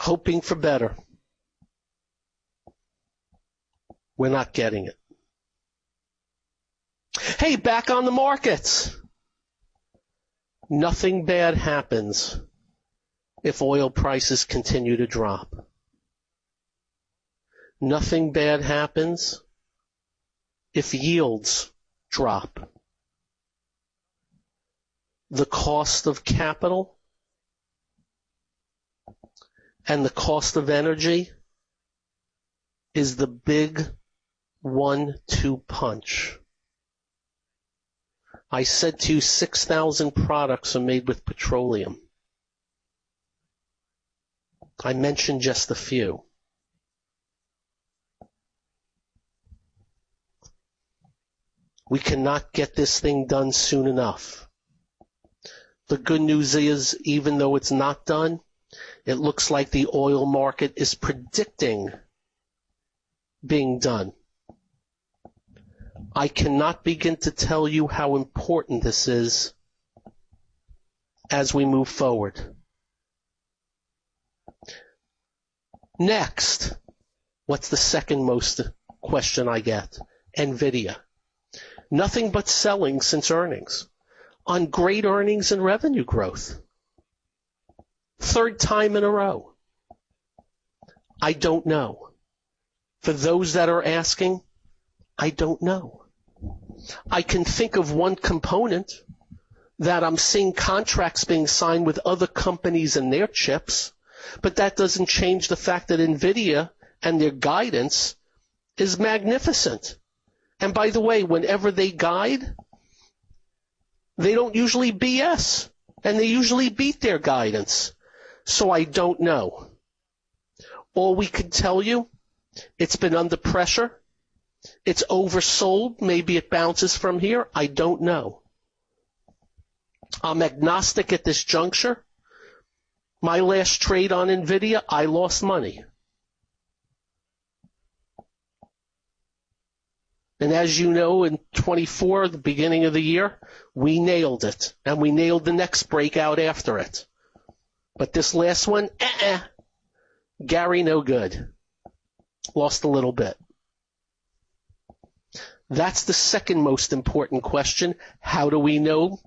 hoping for better. We're not getting it. Hey, back on the markets. Nothing bad happens if oil prices continue to drop. Nothing bad happens if yields drop. The cost of capital and the cost of energy is the big 1-2 punch. I said to you 6,000 products are made with petroleum. I mentioned just a few. We cannot get this thing done soon enough. The good news is, even though it's not done, it looks like the oil market is predicting being done. I cannot begin to tell you how important this is as we move forward. Next, what's the second most question I get? NVIDIA. Nothing but selling since earnings, on great earnings and revenue growth. Third time in a row. I don't know. For those that are asking, I don't know. I can think of one component that I'm seeing contracts being signed with other companies and their chips, but that doesn't change the fact that NVIDIA and their guidance is magnificent. And by the way, whenever they guide, they don't usually BS, and they usually beat their guidance. So I don't know. All we can tell you, it's been under pressure. It's oversold. Maybe it bounces from here. I don't know. I'm agnostic at this juncture. My last trade on NVIDIA, I lost money. And as you know, in 24, the beginning of the year, we nailed it. And we nailed the next breakout after it. But this last one, Gary, no good. Lost a little bit. That's the second most important question. How do we know?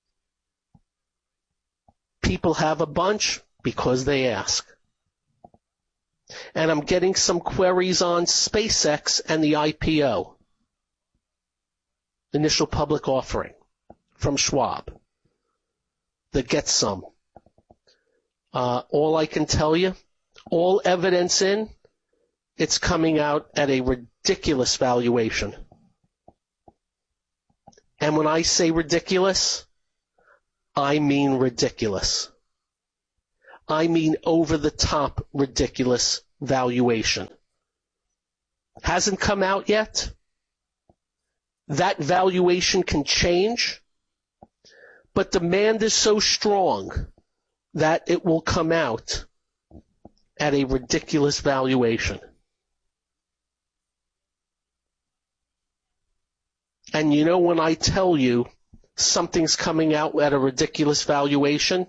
People have a bunch because they ask. And I'm getting some queries on SpaceX and the IPO. Initial public offering from Schwab. That gets some. All I can tell you, all evidence in, it's coming out at a ridiculous valuation. And when I say ridiculous, I mean ridiculous. I mean over-the-top ridiculous valuation. Hasn't come out yet. That valuation can change, but demand is so strong that it will come out at a ridiculous valuation. And you know, when I tell you something's coming out at a ridiculous valuation,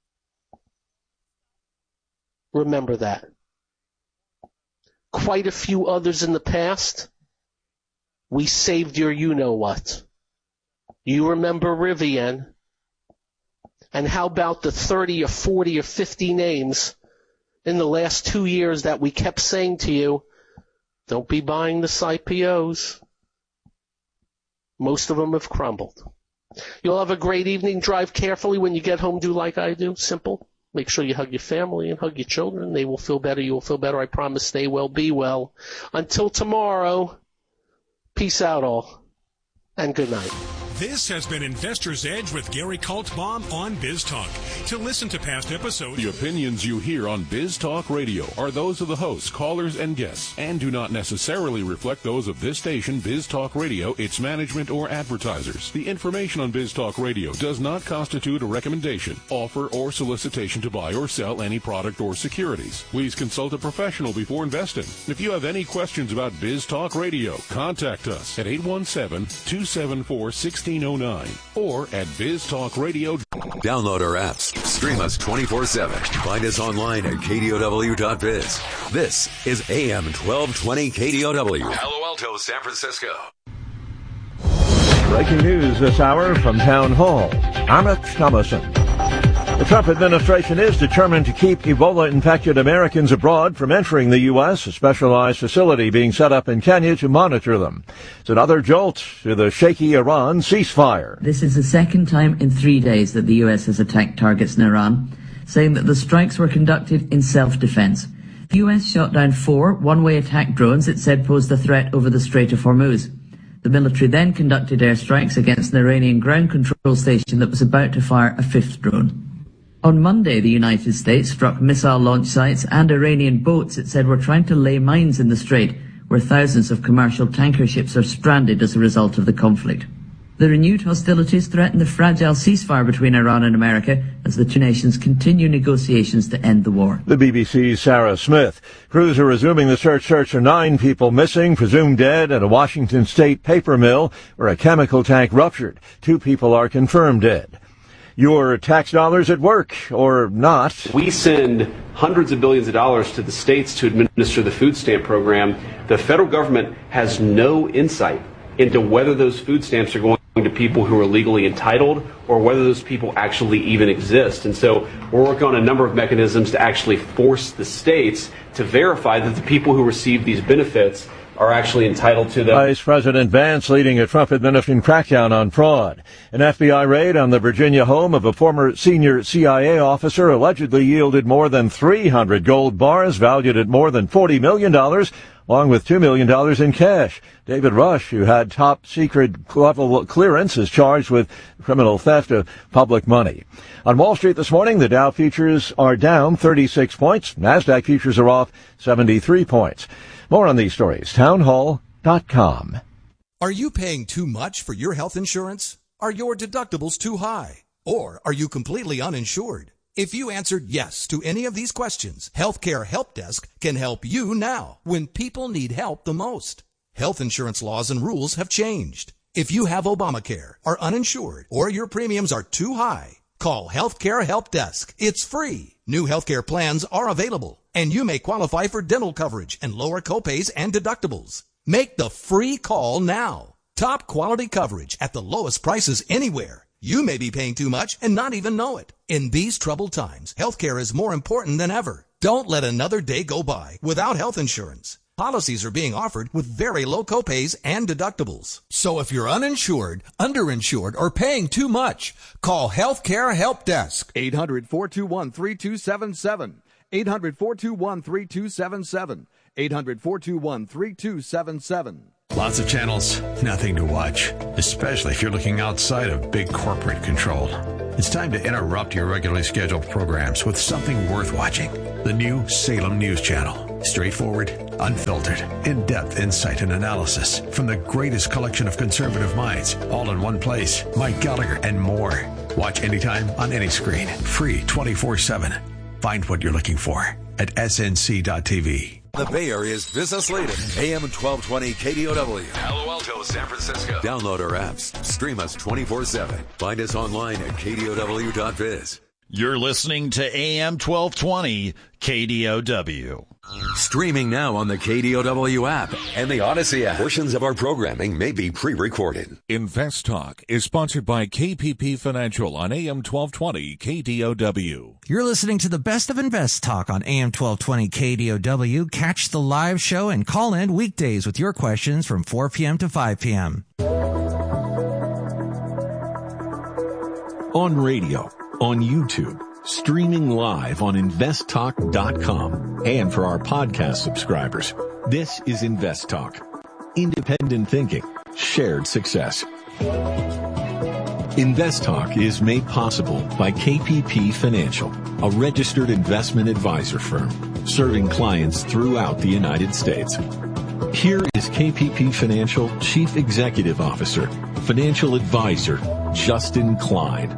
remember that. Quite a few others in the past, we saved your you-know-what. You remember Rivian. And how about the 30 or 40 or 50 names in the last 2 years that we kept saying to you, don't be buying the IPOs. Most of them have crumbled. You'll have a great evening. Drive carefully. When you get home, do like I do. Simple. Make sure you hug your family and hug your children. They will feel better. You will feel better. I promise. Stay well. Be well. Until tomorrow, peace out all, and good night. This has been Investor's Edge with Gary Kaltbaum on BizTalk. To listen to past episodes, the opinions you hear on BizTalk Radio are those of the hosts, callers, and guests, and do not necessarily reflect those of this station, BizTalk Radio, its management, or advertisers. The information on BizTalk Radio does not constitute a recommendation, offer, or solicitation to buy or sell any product or securities. Please consult a professional before investing. If you have any questions about BizTalk Radio, contact us at 817-2 274-1609 or at BizTalkRadio. Download our apps. Stream us 24/7. Find us online at KDOW.biz. This is AM 1220 KDOW. Palo Alto, San Francisco. Breaking news this hour from Town Hall. Amit Thomason. The Trump administration is determined to keep Ebola-infected Americans abroad from entering the U.S., a specialized facility being set up in Kenya to monitor them. It's another jolt to the shaky Iran ceasefire. This is the second time in 3 days that the U.S. has attacked targets in Iran, saying that the strikes were conducted in self-defense. The U.S. shot down 4 one-way attack drones it said posed a threat over the Strait of Hormuz. The military then conducted airstrikes against an Iranian ground control station that was about to fire a 5th drone. On Monday, the United States struck missile launch sites and Iranian boats it said were trying to lay mines in the strait, where thousands of commercial tanker ships are stranded as a result of the conflict. The renewed hostilities threaten the fragile ceasefire between Iran and America as the two nations continue negotiations to end the war. The BBC's Sarah Smith. Crews are resuming the search for 9 people missing, presumed dead at a Washington state paper mill where a chemical tank ruptured. 2 people are confirmed dead. Your tax dollars at work, or not. We send hundreds of billions of dollars to the states to administer the food stamp program. The federal government has no insight into whether those food stamps are going to people who are legally entitled or whether those people actually even exist. And so we're working on a number of mechanisms to actually force the states to verify that the people who receive these benefits are actually entitled to them. Vice President Vance leading a Trump administration crackdown on fraud. An FBI raid on the Virginia home of a former senior CIA officer allegedly yielded more than 300 gold bars valued at more than $40 million, along with $2 million in cash. David Rush, who had top secret level clearance, is charged with criminal theft of public money. On Wall Street this morning, the Dow futures are down 36 points. NASDAQ futures are off 73 points. More on these stories, townhall.com. Are you paying too much for your health insurance? Are your deductibles too high? Or are you completely uninsured? If you answered yes to any of these questions, Healthcare Help Desk can help you now when people need help the most. Health insurance laws and rules have changed. If you have Obamacare, are uninsured, or your premiums are too high, call Healthcare Help Desk. It's free. New healthcare plans are available, and you may qualify for dental coverage and lower copays and deductibles. Make the free call now. Top quality coverage at the lowest prices anywhere. You may be paying too much and not even know it. In these troubled times, healthcare is more important than ever. Don't let another day go by without health insurance. Policies are being offered with very low copays and deductibles. So if you're uninsured, underinsured, or paying too much, call Healthcare Help Desk. 800-421-3277. 800-421-3277. 800-421-3277. Lots of channels, nothing to watch, especially if you're looking outside of big corporate control. It's time to interrupt your regularly scheduled programs with something worth watching. The new Salem News Channel. Straightforward, unfiltered, in-depth insight and analysis from the greatest collection of conservative minds, all in one place. Mike Gallagher and more. Watch anytime on any screen. Free 24/7. Find what you're looking for at snc.tv. The Bay Area's business leader, AM 1220 KDOW. Palo Alto, San Francisco. Download our apps. Stream us 24/7. Find us online at KDOW.biz. You're listening to AM 1220 KDOW. Streaming now on the KDOW app and the Odyssey app. Portions of our programming may be pre-recorded. Invest Talk is sponsored by KPP Financial on AM 1220 KDOW. You're listening to the best of Invest Talk on AM 1220 KDOW. Catch the live show and call in weekdays with your questions from 4 p.m. to 5 p.m. On radio, on YouTube, streaming live on investtalk.com. And for our podcast subscribers, this is Invest Talk. Independent thinking, shared success. Invest Talk is made possible by KPP Financial, a registered investment advisor firm serving clients throughout the United States. Here is KPP Financial Chief Executive Officer, Financial Advisor, Justin Klein.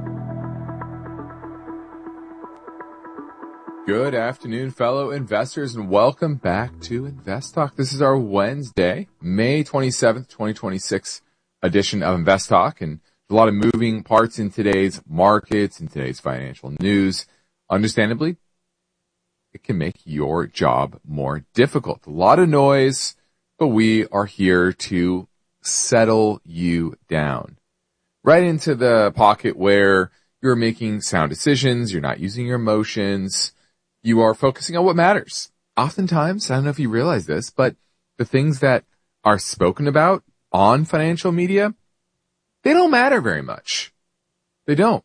Good afternoon, fellow investors, and welcome back to Invest Talk. This is our Wednesday, May 27th, 2026 edition of Invest Talk, and a lot of moving parts in today's markets, in today's financial news. Understandably, it can make your job more difficult. A lot of noise, but we are here to settle you down right into the pocket where you're making sound decisions. You're not using your emotions. You are focusing on what matters. Oftentimes, I don't know if you realize this, but the things that are spoken about on financial media, they don't matter very much. They don't.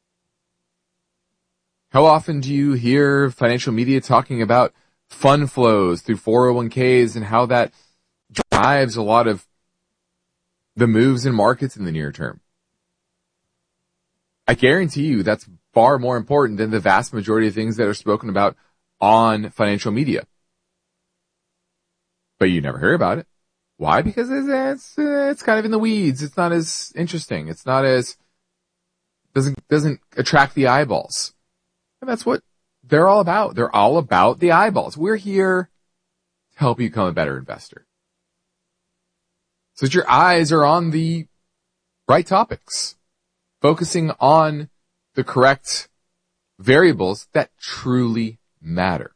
How often do you hear financial media talking about fund flows through 401ks and how that drives a lot of the moves in markets in the near term? I guarantee you that's far more important than the vast majority of things that are spoken about on financial media. But you never hear about it. Why? Because it's kind of in the weeds. It's not as interesting. It's not as, doesn't attract the eyeballs. And that's what they're all about. They're all about the eyeballs. We're here to help you become a better investor, so that your eyes are on the right topics, focusing on the correct variables that truly matter.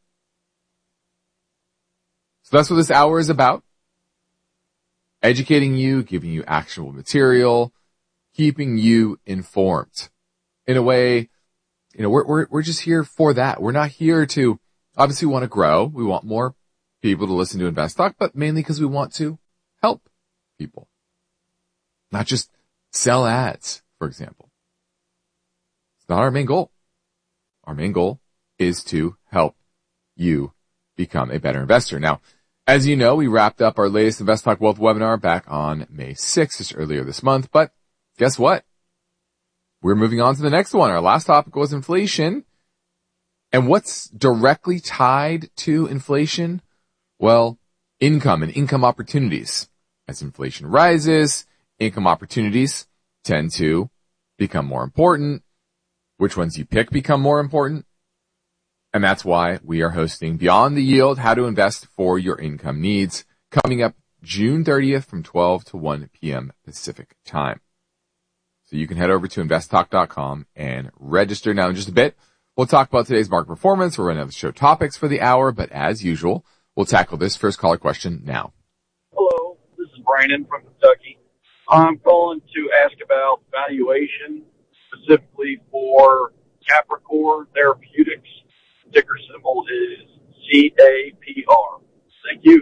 So that's what this hour is about. Educating you, giving you actionable material, keeping you informed. In a way, we're just here for that. We're not here to, obviously we want to grow. We want more people to listen to Invest Talk, but mainly because we want to help people. Not just sell ads, for example. It's not our main goal. Our main goal is to help you become a better investor. Now, as you know, we wrapped up our latest Invest Talk Wealth webinar back on May 6th, just earlier this month. But guess what? We're moving on to the next one. Our last topic was inflation. And what's directly tied to inflation? Well, income and income opportunities. As inflation rises, income opportunities tend to become more important. Which ones you pick become more important. And that's why we are hosting Beyond the Yield, How to Invest for Your Income Needs, coming up June 30th from 12 to 1 p.m. Pacific time. So you can head over to investtalk.com and register. Now in just a bit, we'll talk about today's market performance. We'll run out of show topics for the hour, but as usual, we'll tackle this first caller question now. Hello, this is Brandon from Kentucky. I'm calling to ask about valuation, specifically for Capricor Therapeutics. Ticker symbol is CAPR. Thank you.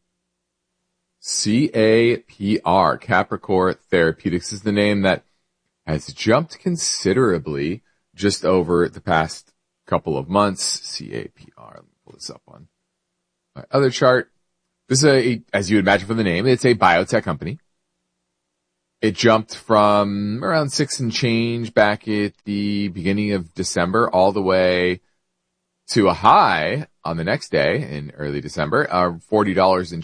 CAPR, Capricor Therapeutics, is the name that has jumped considerably just over the past couple of months. CAPR. Let me pull this up on my other chart. This is as you would imagine from the name, it's a biotech company. It jumped from around 6 and change back at the beginning of December all the way to a high on the next day in early December, $40 and